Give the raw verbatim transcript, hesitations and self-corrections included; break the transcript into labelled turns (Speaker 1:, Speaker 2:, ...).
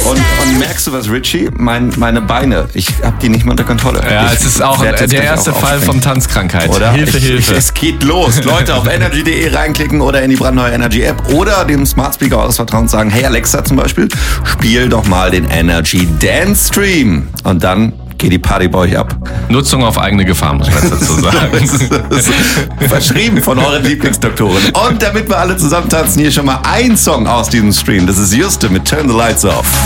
Speaker 1: Und, und merkst du was, Richie? Mein, meine Beine, ich habe die nicht mehr unter Kontrolle.
Speaker 2: Ja,
Speaker 1: ich
Speaker 2: es ist auch der erste auch Fall von Tanzkrankheit.
Speaker 1: Oder?
Speaker 2: Hilfe,
Speaker 1: ich,
Speaker 2: Hilfe.
Speaker 1: Ich, es geht los. Leute, auf energy punkt de reinklicken oder in die brandneue Energy App oder dem Smart Speaker eures Vertrauens sagen, hey Alexa zum Beispiel, spiel doch mal den Energy Dance Stream. Und dann geht die Party bei euch ab.
Speaker 2: Nutzung auf eigene Gefahr, muss man dazu sagen.
Speaker 1: Verschrieben von euren Lieblingsdoktoren. Und damit wir alle zusammen tanzen, hier schon mal ein Song aus diesem Stream. Das ist Juste mit Turn the Lights Off.